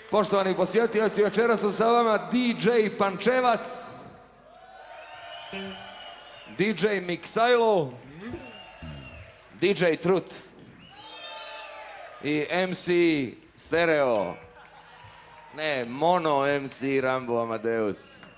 Poštovani posjetioci, večeras su sa vama DJ Pančevac, DJ Miksajlo, DJ Trut i MC Stereo. Ne, mono MC Rambo Amadeus.